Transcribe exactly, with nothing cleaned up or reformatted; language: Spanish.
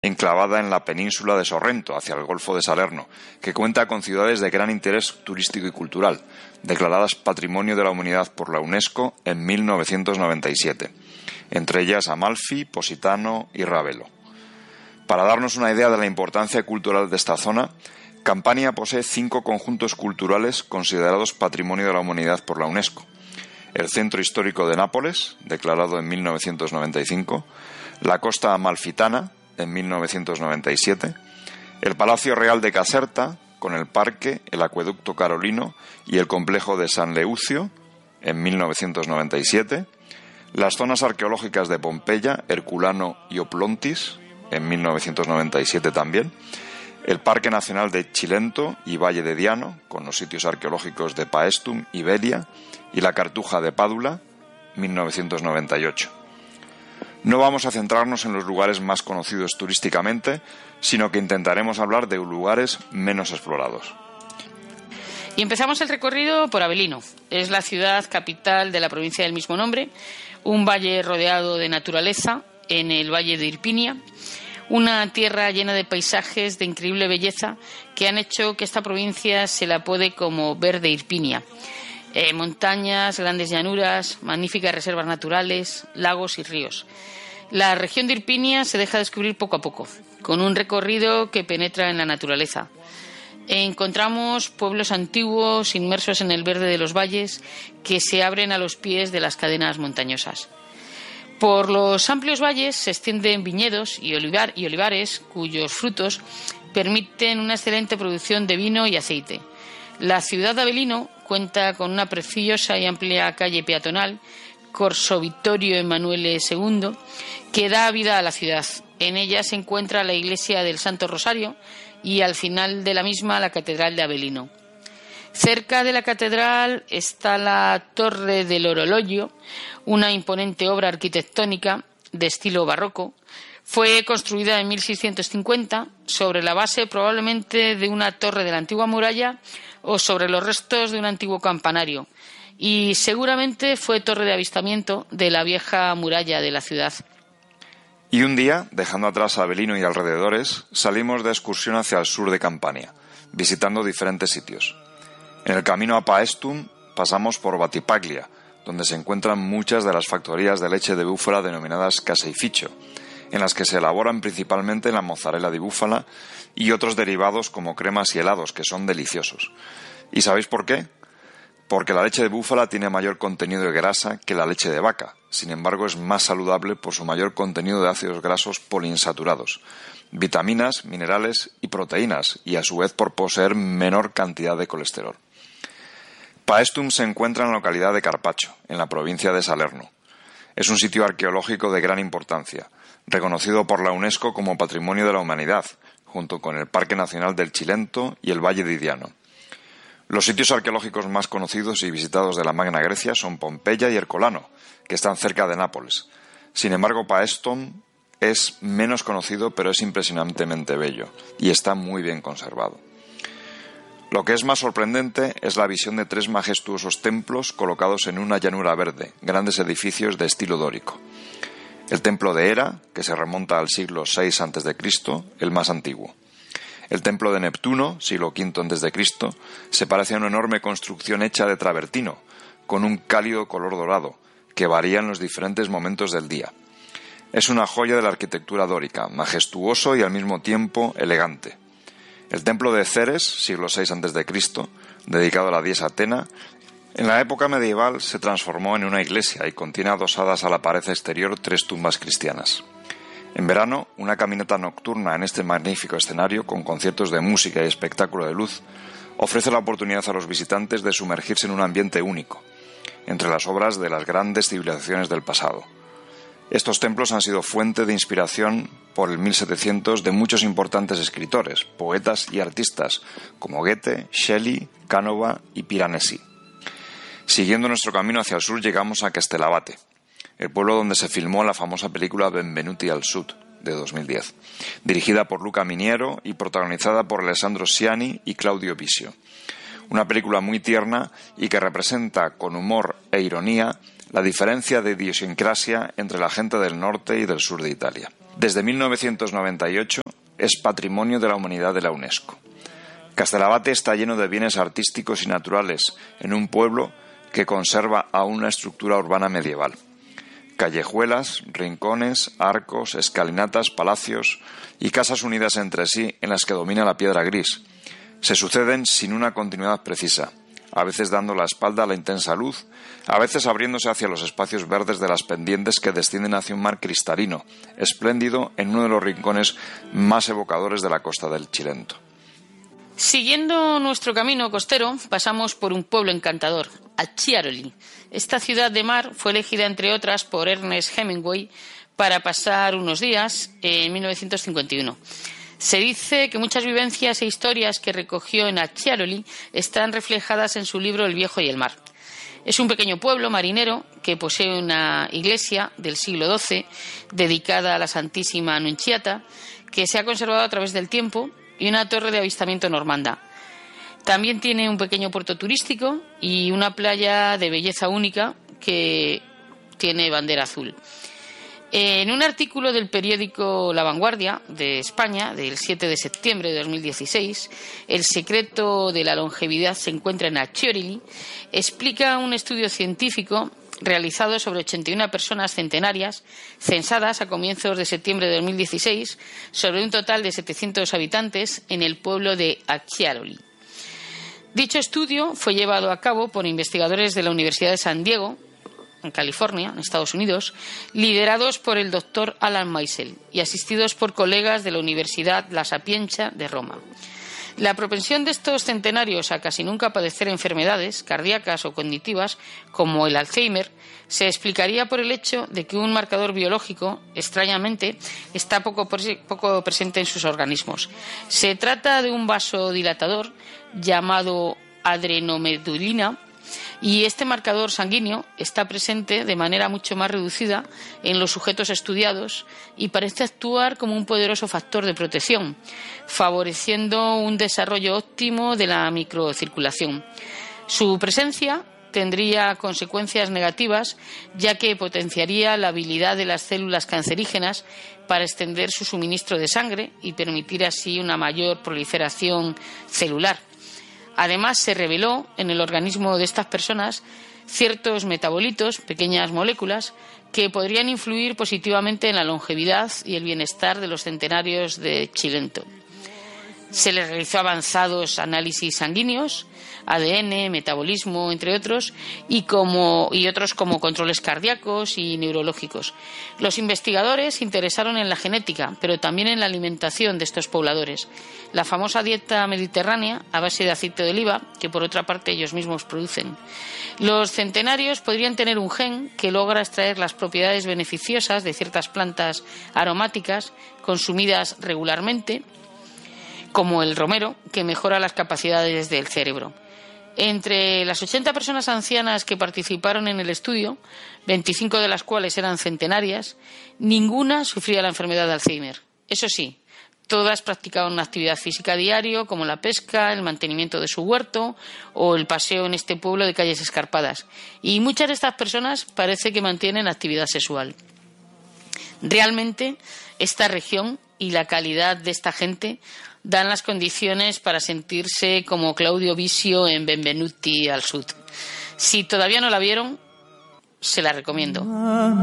enclavada en la península de Sorrento, hacia el Golfo de Salerno, que cuenta con ciudades de gran interés turístico y cultural, declaradas Patrimonio de la Humanidad por la UNESCO en mil novecientos noventa y siete, entre ellas Amalfi, Positano y Ravelo. Para darnos una idea de la importancia cultural de esta zona, Campania posee cinco conjuntos culturales considerados Patrimonio de la Humanidad por la UNESCO: el Centro Histórico de Nápoles, declarado en mil novecientos noventa y cinco, la Costa Amalfitana, en mil novecientos noventa y siete, el Palacio Real de Caserta, con el parque, el Acueducto Carolino y el complejo de San Leucio, en mil novecientos noventa y siete, las zonas arqueológicas de Pompeya, Herculano y Oplontis, en mil novecientos noventa y siete también, el Parque Nacional de Chilento y Valle de Diano, con los sitios arqueológicos de Paestum y Velia, y la Cartuja de Pádula, mil novecientos noventa y ocho. No vamos a centrarnos en los lugares más conocidos turísticamente, sino que intentaremos hablar de lugares menos explorados. Y empezamos el recorrido por Avellino. Es la ciudad capital de la provincia del mismo nombre, un valle rodeado de naturaleza, en el Valle de Irpinia, una tierra llena de paisajes de increíble belleza que han hecho que esta provincia se la apode como Verde Irpinia. Eh, montañas, grandes llanuras, magníficas reservas naturales, lagos y ríos. La región de Irpinia se deja descubrir poco a poco, con un recorrido que penetra en la naturaleza. Encontramos pueblos antiguos inmersos en el verde de los valles que se abren a los pies de las cadenas montañosas. Por los amplios valles se extienden viñedos y, olivar, y olivares cuyos frutos permiten una excelente producción de vino y aceite. La ciudad de Avellino cuenta con una preciosa y amplia calle peatonal, Corso Vittorio Emanuele segundo, que da vida a la ciudad. En ella se encuentra la iglesia del Santo Rosario y al final de la misma la catedral de Avellino. Cerca de la catedral está la Torre del Orologio, una imponente obra arquitectónica de estilo barroco. Fue construida en mil seiscientos cincuenta sobre la base probablemente de una torre de la antigua muralla o sobre los restos de un antiguo campanario, y seguramente fue torre de avistamiento de la vieja muralla de la ciudad. Y un día, dejando atrás a Avellino y alrededores, salimos de excursión hacia el sur de Campania, visitando diferentes sitios. En el camino a Paestum pasamos por Battipaglia, donde se encuentran muchas de las factorías de leche de búfala denominadas caseificio, en las que se elaboran principalmente la mozzarella di búfala y otros derivados como cremas y helados, que son deliciosos. ¿Y sabéis por qué? Porque la leche de búfala tiene mayor contenido de grasa que la leche de vaca. Sin embargo, es más saludable por su mayor contenido de ácidos grasos poliinsaturados, vitaminas, minerales y proteínas, y a su vez por poseer menor cantidad de colesterol. Paestum se encuentra en la localidad de Carpaccio, en la provincia de Salerno. Es un sitio arqueológico de gran importancia, reconocido por la UNESCO como Patrimonio de la Humanidad, junto con el Parque Nacional del Chilento y el Valle de Diano. Los sitios arqueológicos más conocidos y visitados de la Magna Grecia son Pompeya y Herculano, que están cerca de Nápoles. Sin embargo, Paestum es menos conocido, pero es impresionantemente bello y está muy bien conservado. Lo que es más sorprendente es la visión de tres majestuosos templos colocados en una llanura verde, grandes edificios de estilo dórico. El templo de Hera, que se remonta al siglo seis antes de Cristo, el más antiguo. El templo de Neptuno, siglo quinto antes de Cristo, se parece a una enorme construcción hecha de travertino, con un cálido color dorado, que varía en los diferentes momentos del día. Es una joya de la arquitectura dórica, majestuoso y al mismo tiempo elegante. El templo de Ceres, siglo seis antes de Cristo, dedicado a la diosa Atena, en la época medieval se transformó en una iglesia y contiene adosadas a la pared exterior tres tumbas cristianas. En verano, una caminata nocturna en este magnífico escenario, con conciertos de música y espectáculo de luz, ofrece la oportunidad a los visitantes de sumergirse en un ambiente único, entre las obras de las grandes civilizaciones del pasado. Estos templos han sido fuente de inspiración por el mil setecientos de muchos importantes escritores, poetas y artistas, como Goethe, Shelley, Canova y Piranesi. Siguiendo nuestro camino hacia el sur llegamos a Castellabate, el pueblo donde se filmó la famosa película Benvenuti al Sud, de dos mil diez, dirigida por Luca Miniero y protagonizada por Alessandro Siani y Claudio Bisio. Una película muy tierna y que representa con humor e ironía la diferencia de idiosincrasia entre la gente del norte y del sur de Italia. Desde mil novecientos noventa y ocho es Patrimonio de la Humanidad de la UNESCO. Castelabate está lleno de bienes artísticos y naturales en un pueblo que conserva aún una estructura urbana medieval. Callejuelas, rincones, arcos, escalinatas, palacios y casas unidas entre sí en las que domina la piedra gris. Se suceden sin una continuidad precisa, a veces dando la espalda a la intensa luz, a veces abriéndose hacia los espacios verdes de las pendientes que descienden hacia un mar cristalino, espléndido en uno de los rincones más evocadores de la costa del Chilento. Siguiendo nuestro camino costero, pasamos por un pueblo encantador, Acciaroli. Esta ciudad de mar fue elegida, entre otras, por Ernest Hemingway para pasar unos días en mil novecientos cincuenta y uno. Se dice que muchas vivencias e historias que recogió en Acciaroli están reflejadas en su libro El viejo y el mar. Es un pequeño pueblo marinero que posee una iglesia del siglo doce dedicada a la Santísima Nunziata, que se ha conservado a través del tiempo, y una torre de avistamiento normanda. También tiene un pequeño puerto turístico y una playa de belleza única que tiene bandera azul. En un artículo del periódico La Vanguardia de España, del siete de septiembre de dos mil dieciséis, El secreto de la longevidad se encuentra en Acciaroli, explica un estudio científico realizado sobre ochenta y una personas centenarias censadas a comienzos de septiembre de dos mil dieciséis sobre un total de setecientos habitantes en el pueblo de Acciaroli. Dicho estudio fue llevado a cabo por investigadores de la Universidad de San Diego, en California, en Estados Unidos, liderados por el doctor Alan Meisel y asistidos por colegas de la Universidad La Sapienza de Roma. La propensión de estos centenarios a casi nunca padecer enfermedades cardíacas o cognitivas, como el Alzheimer, se explicaría por el hecho de que un marcador biológico, extrañamente, está poco, poco presente en sus organismos. Se trata de un vasodilatador llamado adrenomedulina, y este marcador sanguíneo está presente de manera mucho más reducida en los sujetos estudiados y parece actuar como un poderoso factor de protección, favoreciendo un desarrollo óptimo de la microcirculación. Su presencia tendría consecuencias negativas, ya que potenciaría la habilidad de las células cancerígenas para extender su suministro de sangre y permitir así una mayor proliferación celular. Además, se reveló en el organismo de estas personas ciertos metabolitos, pequeñas moléculas, que podrían influir positivamente en la longevidad y el bienestar de los centenarios de Chilento. Se les realizó avanzados análisis sanguíneos, A D N, metabolismo, entre otros, y, como, y otros como controles cardíacos y neurológicos. Los investigadores se interesaron en la genética, pero también en la alimentación de estos pobladores. La famosa dieta mediterránea a base de aceite de oliva, que por otra parte ellos mismos producen. Los centenarios podrían tener un gen que logra extraer las propiedades beneficiosas de ciertas plantas aromáticas consumidas regularmente, como el romero, que mejora las capacidades del cerebro. Entre las ochenta personas ancianas que participaron en el estudio, veinticinco de las cuales eran centenarias, ninguna sufría la enfermedad de Alzheimer. Eso sí, todas practicaban una actividad física a diario, como la pesca, el mantenimiento de su huerto o el paseo en este pueblo de calles escarpadas. Y muchas de estas personas parece que mantienen actividad sexual. Realmente, esta región y la calidad de esta gente dan las condiciones para sentirse como Claudio Bisio en Benvenuti al Sud. Si todavía no la vieron, se la recomiendo.